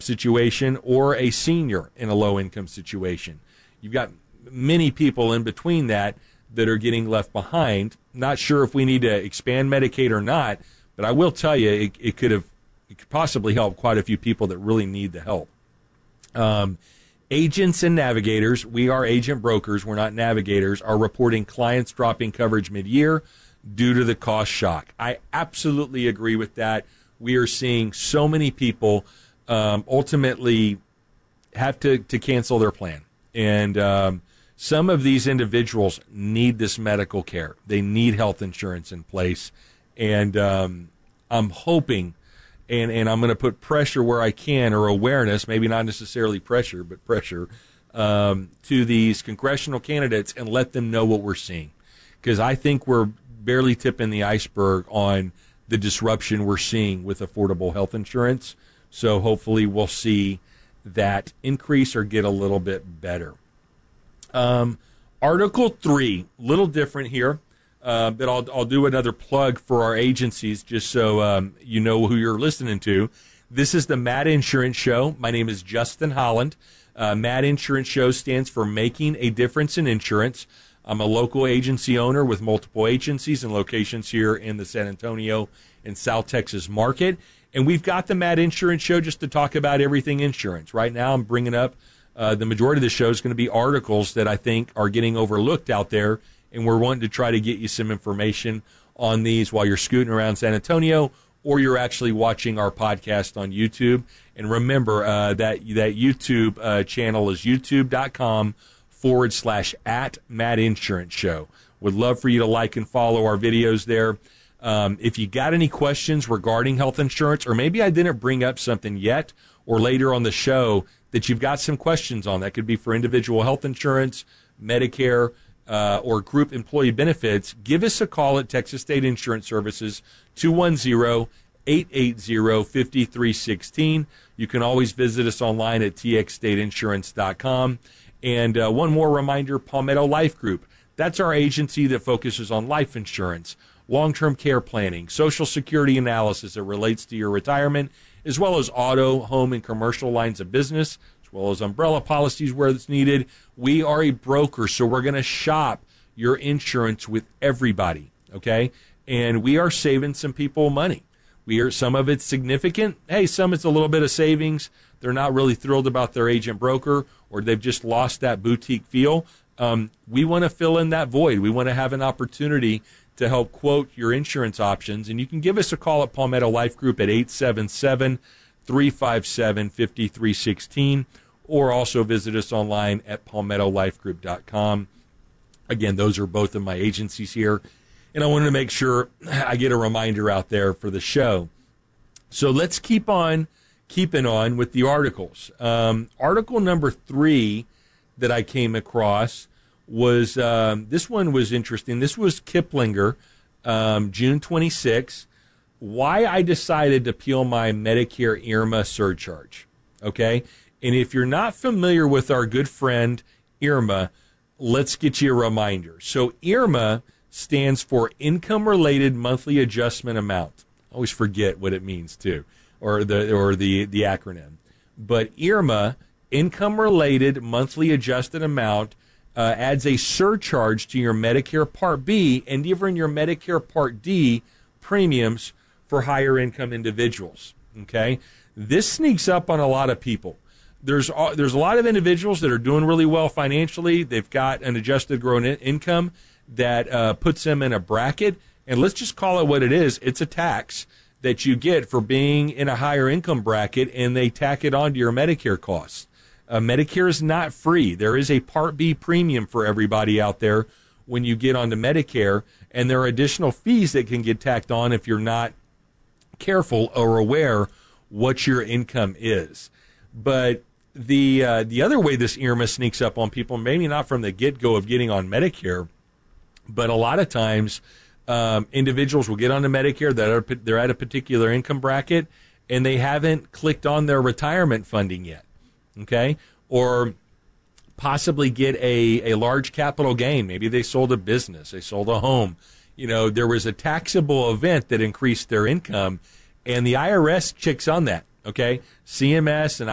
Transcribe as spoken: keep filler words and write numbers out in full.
situation or a senior in a low-income situation. You've got many people in between that that are getting left behind. Not sure if we need to expand Medicaid or not, but I will tell you it, it could have it could possibly help quite a few people that really need the help. Um, agents and navigators, we are agent brokers, we're not navigators, are reporting clients dropping coverage mid-year due to the cost shock. I absolutely agree with that. We are seeing so many people um, ultimately have to, to cancel their plan. And um, some of these individuals need this medical care. They need health insurance in place. And um, I'm hoping, and, and I'm going to put pressure where I can, or awareness, maybe not necessarily pressure, but pressure, um, to these congressional candidates and let them know what we're seeing. Because I think we're barely tipping the iceberg on the disruption we're seeing with affordable health insurance. So hopefully we'll see that increase or get a little bit better. Um, Article three, little different here, uh, but I'll, I'll do another plug for our agencies just so um, you know who you're listening to. This is the Mad Insurance Show. My name is Justin Holland. Uh, Mad Insurance Show stands for Making a Difference in Insurance. I'm a local agency owner with multiple agencies and locations here in the San Antonio and South Texas market. And we've got the Mad Insurance Show just to talk about everything insurance. Right now I'm bringing up uh, the majority of the show is going to be articles that I think are getting overlooked out there. And we're wanting to try to get you some information on these while you're scooting around San Antonio or you're actually watching our podcast on YouTube. And remember uh, that, that YouTube uh, channel is youtube.com forward slash at Mad Insurance Show. Would love for you to like and follow our videos there. Um, if you got any questions regarding health insurance, or maybe I didn't bring up something yet, or later on the show that you've got some questions on, that could be for individual health insurance, Medicare, uh, or group employee benefits, give us a call at Texas State Insurance Services, two one zero, eight eight zero, five three one six. You can always visit us online at t x state insurance dot com. And uh, one more reminder, Palmetto Life Group. That's our agency that focuses on life insurance, long-term care planning, Social Security analysis that relates to your retirement, as well as auto, home, and commercial lines of business, as well as umbrella policies where it's needed. We are a broker, so we're going to shop your insurance with everybody, okay? And we are saving some people money. We are, some of it's significant. Hey, some it's a little bit of savings. They're not really thrilled about their agent broker, or they've just lost that boutique feel. Um, we want to fill in that void. We want to have an opportunity to help quote your insurance options. And you can give us a call at Palmetto Life Group at eight seven seven, three five seven, five three one six, or also visit us online at palmetto life group dot com. Again, those are both of my agencies here. And I wanted to make sure I get a reminder out there for the show. So let's keep on keeping on with the articles. Um, article number three that I came across was, um, this one was interesting. This was Kiplinger, um, June twenty-sixth, why I decided to peel my Medicare I R M A surcharge. Okay? And if you're not familiar with our good friend I R M A, let's get you a reminder. So I R M A stands for Income-Related Monthly Adjustment Amount. I always forget what it means too, or the or the, the acronym. But I R M A, Income-Related Monthly Adjusted Amount, uh, adds a surcharge to your Medicare Part B and even your Medicare Part D premiums for higher income individuals. Okay, this sneaks up on a lot of people. There's there's a lot of individuals that are doing really well financially. They've got an adjusted gross income that uh, puts them in a bracket, and let's just call it what it is. It's a tax that you get for being in a higher income bracket, and they tack it onto your Medicare costs. Uh, Medicare is not free. There is a Part B premium for everybody out there when you get onto Medicare, and there are additional fees that can get tacked on if you're not careful or aware what your income is. But the uh, the other way this I R M A sneaks up on people, maybe not from the get-go of getting on Medicare, but a lot of times um, individuals will get onto Medicare, that are, they're at a particular income bracket, and they haven't clicked on their retirement funding yet, okay? Or possibly get a, a large capital gain. Maybe they sold a business, they sold a home. You know, there was a taxable event that increased their income, and the I R S checks on that, okay? C M S and